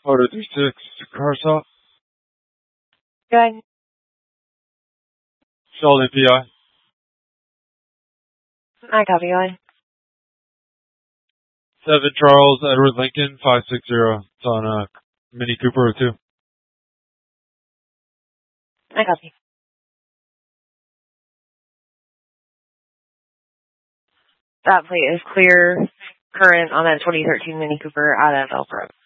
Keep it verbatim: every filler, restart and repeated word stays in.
Order three six, car stop. Good. Sheldon P I. I copy you. seven Charles Edward Lincoln, five six zero. It's on a Mini Cooper oh two. I copy. That plate is clear, current on that twenty thirteen Mini Cooper out of Elk Road.